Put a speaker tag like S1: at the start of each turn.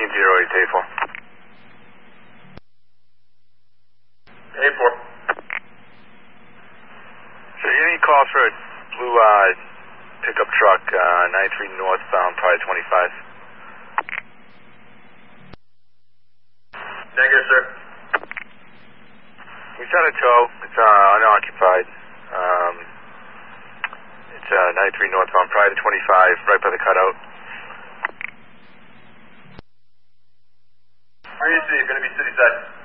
S1: 0884.
S2: 84.
S1: So you need call for a blue pickup truck, 93 northbound, probably 25.
S2: Negative, sir.
S1: We got a tow. It's unoccupied. It's 93 northbound, probably 25, right by the cutout.
S2: Where are you going to be city side?